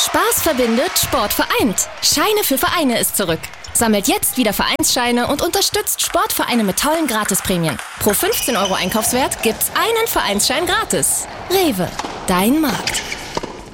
Spaß verbindet, Sport vereint. Scheine für Vereine ist zurück. Sammelt jetzt wieder Vereinsscheine und unterstützt Sportvereine mit tollen Gratisprämien. Pro 15 € Einkaufswert gibt's einen Vereinsschein gratis. Rewe, dein Markt.